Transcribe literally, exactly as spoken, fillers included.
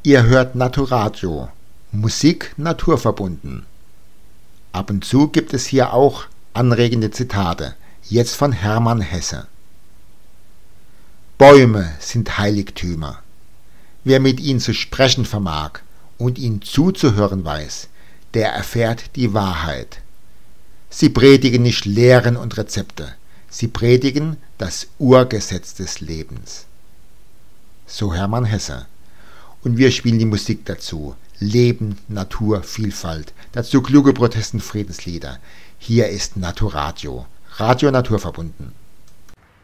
Ihr hört Naturadio, Musik naturverbunden. Ab und zu gibt es hier auch anregende Zitate, jetzt von Hermann Hesse. Bäume sind Heiligtümer. Wer mit ihnen zu sprechen vermag und ihnen zuzuhören weiß, der erfährt die Wahrheit. Sie predigen nicht Lehren und Rezepte, sie predigen das Urgesetz des Lebens. So Hermann Hesse. Und wir spielen die Musik dazu. Leben, Natur, Vielfalt. Dazu kluge Protest- und Friedenslieder. Hier ist Naturadio. Radio naturverbunden.